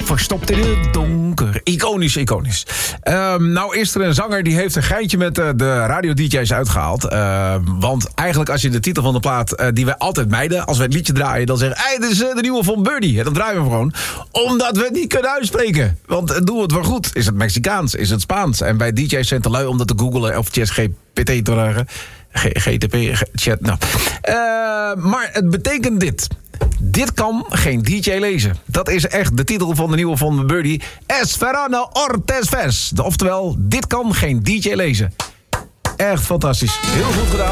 Verstopt in het donker. Iconisch. Nou is er een zanger die heeft een geintje met de radio-dj's uitgehaald. Want eigenlijk als je de titel van de plaat, die wij altijd mijden, als wij het liedje draaien, dan zeggen hey, dit is de nieuwe van Birdie. Dat draaien we gewoon. Omdat we het niet kunnen uitspreken. Want doen we het wel goed. Is het Mexicaans? Is het Spaans? En bij DJ's zijn te lui om dat te googlen of ChatGPT te vragen. GTP, chat, nou. Maar het betekent dit. Dit kan geen DJ lezen. Dat is echt de titel van de nieuwe van Birdie. Esperano Ortez Ves. Oftewel, dit kan geen DJ lezen. Echt fantastisch. Heel goed gedaan.